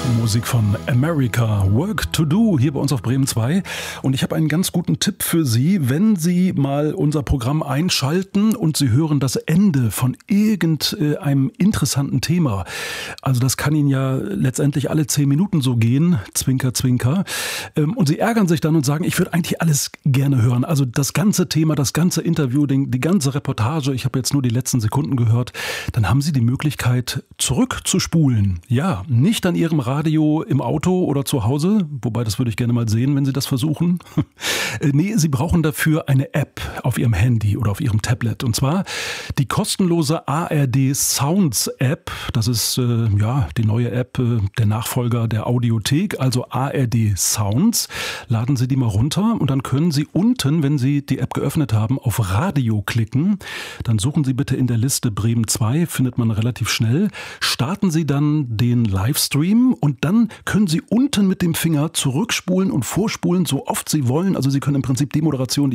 Musik von America, Work to Do, hier bei uns auf Bremen 2. Und ich habe einen ganz guten Tipp für Sie, wenn Sie mal unser Programm einschalten und Sie hören das Ende von irgendeinem interessanten Thema. Also das kann Ihnen ja letztendlich alle 10 Minuten so gehen, Zwinker, Zwinker. Und Sie ärgern sich dann und sagen, ich würde eigentlich alles gerne hören. Also das ganze Thema, das ganze Interview, die ganze Reportage, ich habe jetzt nur die letzten Sekunden gehört. Dann haben Sie die Möglichkeit, zurückzuspulen. Ja, nicht an Ihrem Radio im Auto oder zu Hause, wobei das würde ich gerne mal sehen, wenn Sie das versuchen. Nee, Sie brauchen dafür eine App auf Ihrem Handy oder auf Ihrem Tablet. Und zwar die kostenlose ARD Sounds App. Das ist die neue App, der Nachfolger der Audiothek, also ARD Sounds. Laden Sie die mal runter und dann können Sie unten, wenn Sie die App geöffnet haben, auf Radio klicken. Dann suchen Sie bitte in der Liste Bremen 2, findet man relativ schnell. Starten Sie dann den Livestream und dann können Sie unten mit dem Finger zurückspulen und vorspulen, so oft Sie wollen. Also Sie können im Prinzip die Moderation,